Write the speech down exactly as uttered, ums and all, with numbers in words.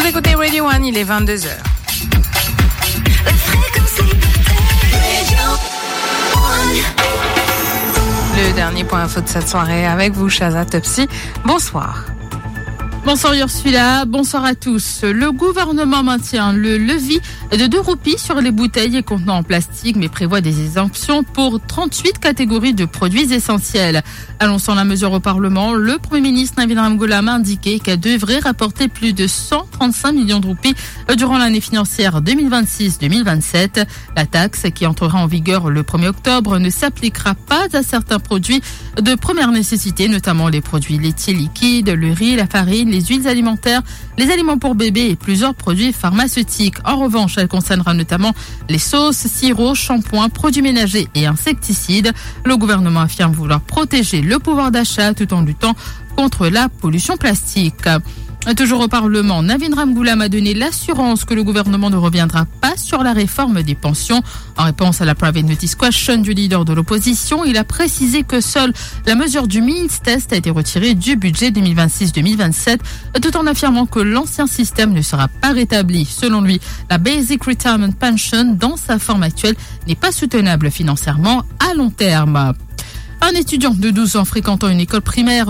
Vous écoutez Radio One, il est vingt-deux heures. Le dernier point info de cette soirée avec vous, Chaza Topsy. Bonsoir. Bonsoir Ursula, bonsoir à tous. Le gouvernement maintient le levier de deux roupies sur les bouteilles et contenants en plastique, mais prévoit des exemptions pour trente-huit catégories de produits essentiels. Annonçant la mesure au Parlement, le Premier ministre Navin Ramgoolam a indiqué qu'elle devrait rapporter plus de cent trente-cinq millions de roupies durant l'année financière deux mille vingt-six deux mille vingt-sept. La taxe, qui entrera en vigueur le premier octobre, ne s'appliquera pas à certains produits de première nécessité, notamment les produits laitiers liquides, le riz, la farine, les huiles alimentaires, les aliments pour bébés et plusieurs produits pharmaceutiques. En revanche, elle concernera notamment les sauces, sirops, shampoings, produits ménagers et insecticides. Le gouvernement affirme vouloir protéger le pouvoir d'achat tout en luttant contre la pollution plastique. Toujours au Parlement, Navin Ramgoolam a donné l'assurance que le gouvernement ne reviendra pas sur la réforme des pensions. En réponse à la private notice question du leader de l'opposition, il a précisé que seule la mesure du means test a été retirée du budget deux mille vingt-six deux mille vingt-sept, tout en affirmant que l'ancien système ne sera pas rétabli. Selon lui, la Basic Retirement Pension, dans sa forme actuelle, n'est pas soutenable financièrement à long terme. Un étudiant de douze ans fréquentant une école primaire